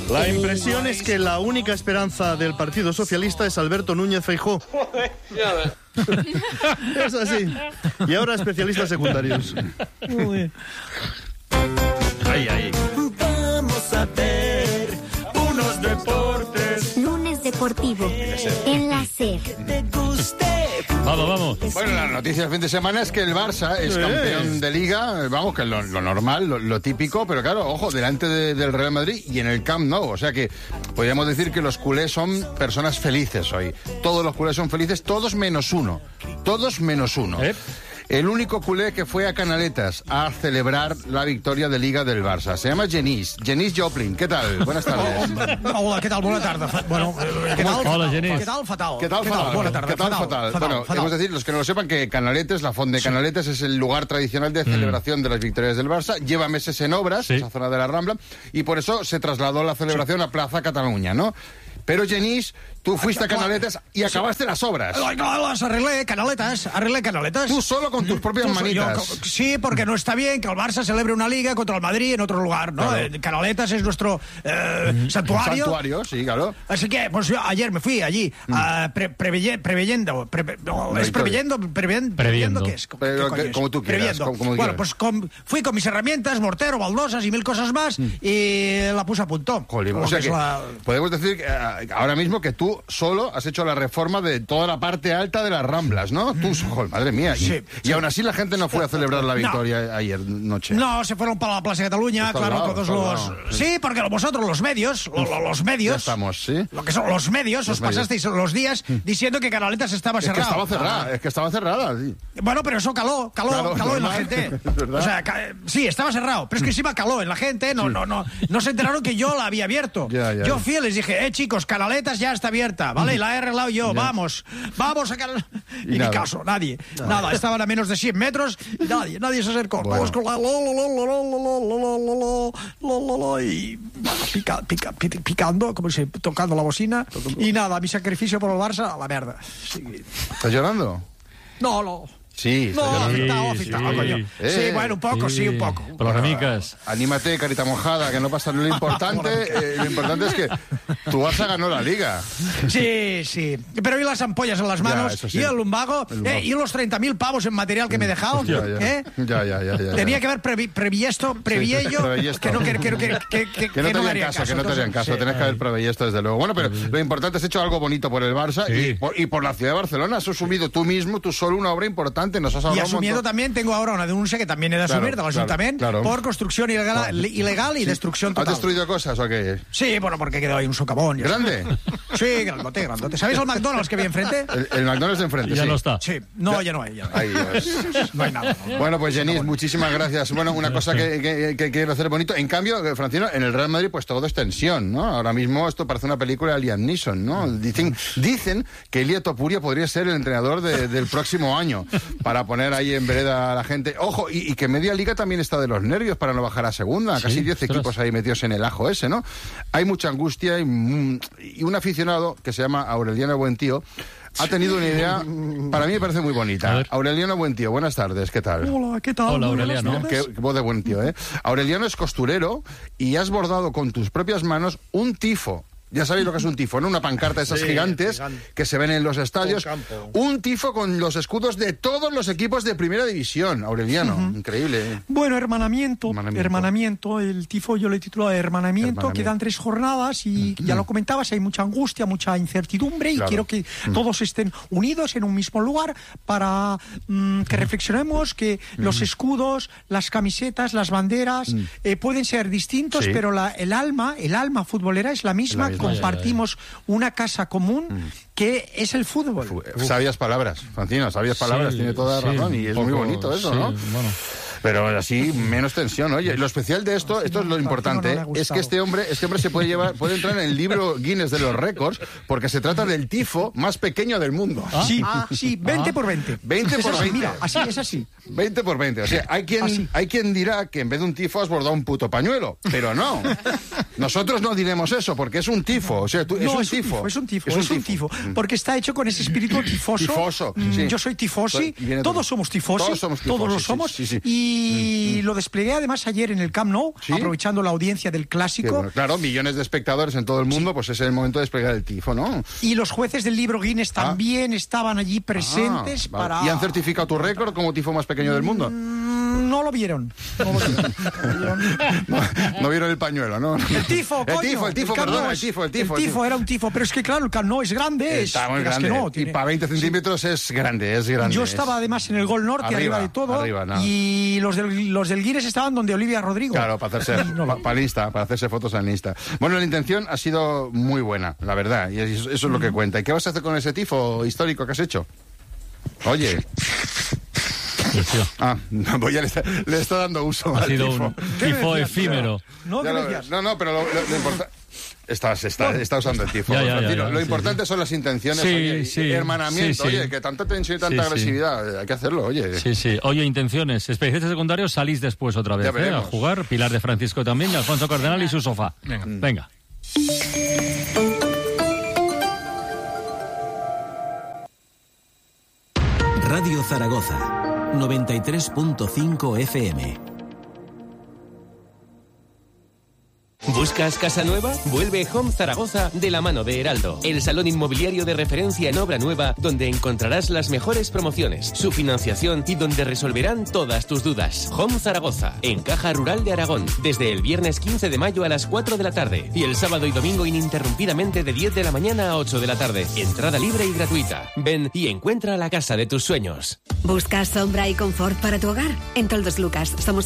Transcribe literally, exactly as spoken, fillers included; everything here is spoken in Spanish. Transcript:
La impresión es que la única esperanza del Partido Socialista es Alberto Núñez Feijóo. Es así. Y ahora especialistas secundarios. Ay, ay. Vamos a ver unos deportes. Lunes Deportivo en la SER. Vamos, vamos. Bueno, la noticia del fin de semana es que el Barça es Sí. campeón de Liga, vamos, que es lo, lo normal, lo, lo típico, pero claro, ojo, delante de- del Real Madrid y en el Camp Nou, o sea que podríamos decir que los culés son personas felices hoy. Todos los culés son felices, todos menos uno, todos menos uno. ¿Eh? El único culé que fue a Canaletas a celebrar la victoria de Liga del Barça. Se llama Genís, Genís Joplin. ¿Qué tal? Buenas tardes. Hola, què tal? Bona tarda. Fa- Bueno, eh, què tal? Hola, Genís. Què tal? Fatal. ¿Qué tal, fatal? Bona tarda. ¿Qué tal, fatal? Bueno, hemos de decir, los que no lo sepan, que Canaletes, la Font de Canaletes, es el lugar tradicional de celebración de las victorias del Barça. Lleva meses en obras, Sí. esa zona de la Rambla, y por eso se trasladó la celebración a Plaza Cataluña, ¿no? Pero, Genís, tú fuiste a Canaletes y acabaste las obras. Ay, no, las arreglé, canaletas, arreglé canaletas. Tú solo con tus propias Tú so- yo manitas. co- sí, porque no está bien que el Barça celebre una liga contra el Madrid en otro lugar, ¿no? Claro. Eh, Canaletas es nuestro eh, santuario. Santuario, sí, claro. Así que, pues yo ayer me fui allí, a pre- preveye- preveyendo, pre- no, es Victoria. preveyendo, preven- Previendo. ¿qué es? ¿Qué Pero coño que- es? como tú quieras, Previendo. como- como bueno, quieras. pues con- fui con mis herramientas, mortero, baldosas y mil cosas más, y la puse a punto. Jolín, Lo o sea es que la- podemos decir que, eh, ahora mismo que tú solo has hecho la reforma de toda la parte alta de las Ramblas, ¿no? Tú, joder, madre mía. Y, Sí, y aún así la gente no fue a celebrar la victoria ayer noche. No, se fueron para la Plaza de Cataluña, Está claro, al lado, todos está al los... lado. Sí, porque vosotros, los medios, lo- lo- los Ya medios... estamos, ¿sí? Lo que son los medios, Los os medios. pasasteis los días diciendo que Canaletas estaba Es que cerrado. estaba cerrada, es que estaba cerrada, sí. Bueno, pero eso caló, caló, Claro, caló en la normal. gente. Es verdad. O sea, ca- sí, estaba cerrado, pero es que encima caló en la gente, no, no, no, no se enteraron que yo la había abierto. Ya, ya. Yo fui y les dije, eh, chicos, Canaletas ya está abierta, ¿vale? Y la he arreglado yo, vamos, vamos a Canaletas. Y, Y ni nada. caso, nadie, nada, estaban a menos de cien metros y nadie, nadie se acercó. Bueno. Vamos con la lo, lo, lo, lo, lo, lo, lo, lo, lo, lo, lo, y bueno, pica, pica, pi- picando, como se tocando la bocina, y nada, mi sacrificio por el Barça, a la mierda. Sí. ¿Estás llorando? No, no. Sí, No, estás llorando. afectado, Sí, afectado, sí. coño. Eh, Sí, bueno, un poco, sí, un poco. Por las amigas. Anímate, carita mojada, que no pasa nada. Lo importante, eh, lo importante es que tu Barça ganó la Liga. Sí, sí. Pero y las ampollas en las manos, eso sí. y el lumbago, El lumbago. eh, y los treinta mil pavos en material que me he dejado, Ya, ya. ¿eh? Ya, ya, ya, ya, Tenía ya. que haber previ previsto, previello, previsto. que no, que, que, que, que, que, Que no te me harían harían caso, que no te entonces, harían caso. sí. Tenés que haber previsto esto, desde luego. Bueno, pero lo importante es hecho algo bonito por el Barça Sí. y, por, y por la ciudad de Barcelona. Has asumido tú mismo, tú solo, una obra importante. Nos has Y hablado un asumiendo montón. también, tengo ahora una denuncia que también he de Claro, asumir del claro, Ayuntamiento claro. por construcción ilegal, ilegal y destrucción ¿Has total. destruido cosas o qué? Sí, bueno, porque quedó ahí un socavón. y eso. ¿Grande? Sí, grandote, grandote. ¿Sabéis el McDonald's que vi enfrente? El, el McDonald's de enfrente, Ya sí. no está. Sí, no, ya no hay. Ya no hay. Ahí, Dios. No hay nada. no. Bueno, pues Genís, muchísimas gracias. Bueno, una cosa que, que, que quiero hacer bonito. En cambio, eh, Francino, en el Real Madrid pues todo es tensión, ¿no? Ahora mismo esto parece una película de Liam Neeson, ¿no? Dicen, dicen que Elia Topuria podría ser el entrenador de- del próximo año para poner ahí en vereda a la gente. Ojo, y, y que Media Liga también está de los nervios para no bajar a segunda. Sí, Casi diez ostras. equipos ahí metidos en el ajo ese, ¿no? Hay mucha angustia y, mm, y un aficionado que se llama Aureliano Buentío ha tenido una idea, para mí me parece muy A bonita. ver. Aureliano Buentío, buenas tardes, ¿qué tal? Hola, ¿qué tal? Hola, Muy buenas Aureliano. tardes. Qué, qué voz de buen tío, ¿eh? Aureliano es costurero y has bordado con tus propias manos un tifo. Ya sabéis lo que es un tifo, ¿no? Una pancarta de esas Sí, gigantes gigante. que se ven en los estadios. Un campo. Un tifo con los escudos de todos los equipos de primera división. Aureliano, increíble. ¿eh? Bueno, hermanamiento, Hermanamiento. hermanamiento, el tifo yo le he titulado hermanamiento, Hermanamiento. quedan tres jornadas y ya lo comentabas, hay mucha angustia, mucha incertidumbre y Claro. quiero que todos estén unidos en un mismo lugar para mm, que reflexionemos que los escudos, las camisetas, las banderas eh, pueden ser distintos, Sí. pero la, el alma, el alma futbolera es la misma, La misma. compartimos una casa común que es el fútbol. Fu- Sabias palabras, Francino, sabias palabras, Sí, tiene toda sí, razón y un es muy poco, bonito eso, sí, ¿no? Bueno. Pero así, menos tensión. Oye, lo especial de esto, esto es lo importante, no le ha ¿eh? es que gustado. este hombre, este hombre se puede llevar, puede entrar en el libro Guinness de los récords, porque se trata del tifo más pequeño del mundo. Sí, sí, veinte por veinte. veinte Es por así, veinte. Mira, así, es así. veinte por veinte. O sea, hay quien, Así. hay quien dirá que en vez de un tifo has bordado un puto pañuelo. Pero no. Nosotros no diremos eso, porque es un tifo. O sea, tú, es, No, un tifo. Es un tifo, es un tifo. Porque está hecho con ese espíritu tifoso. Tifoso, Mm, sí. Yo soy tifosi, Viene todos todo. somos tifosi, Todos somos tifosi, todos lo sí, somos. sí, sí. Y Y mm. lo desplegué además ayer en el Camp Nou, ¿sí? aprovechando la audiencia del Clásico. Bueno, claro, millones de espectadores en todo el mundo, sí. pues es el momento de desplegar el tifo, ¿no? Y los jueces del libro Guinness ah. también estaban allí presentes ah, vale. para... ¿Y han certificado tu récord como tifo más pequeño del mundo? Mm, no lo vieron. No lo vieron. no, no vieron el pañuelo, ¿no? El tifo, coño. El tifo, el tifo, el perdón, no el tifo, el tifo. El tifo era un tifo, pero es que claro, el Camp Nou es grande. Está es, muy grande. No, tiene... Y para veinte centímetros es grande, es grande. Yo estaba además en el Gol Norte, arriba, arriba de todo. Arriba, no. Y los del, los del Guinness estaban donde Olivia Rodrigo. Claro, para hacerse, no, pa, para el Insta, para hacerse fotos en Insta. Bueno, la intención ha sido muy buena, la verdad, y eso, eso es lo que cuenta. ¿Y qué vas a hacer con ese tifo histórico que has hecho? Oye... Ah, pues ya le está, le está dando uso ha al sido tifo. un tifo efímero. No, lo, no, no, pero lo, lo, lo importante... Está, está, está usando el tifo. Ya, ya, ya, ya, lo importante sí, son las intenciones, sí, oye, sí, hermanamiento, sí, sí. oye, que tanta tensión y tanta sí, agresividad, sí. hay que hacerlo, oye. Sí, sí. Oye, intenciones. Especialistas secundarios, salís después otra vez eh, a jugar. Pilar de Francisco también, y Alfonso Cardenal y su sofá. Venga. Venga. Radio Zaragoza, noventa y tres punto cinco F M. ¿Buscas casa nueva? Vuelve Home Zaragoza de la mano de Heraldo, el salón inmobiliario de referencia en obra nueva, donde encontrarás las mejores promociones, su financiación y donde resolverán todas tus dudas. Home Zaragoza, en Caja Rural de Aragón, desde el viernes quince de mayo a las cuatro de la tarde y el sábado y domingo ininterrumpidamente de diez de la mañana a ocho de la tarde. Entrada libre y gratuita. Ven y encuentra la casa de tus sueños. ¿Buscas sombra y confort para tu hogar? En Toldos Lucas somos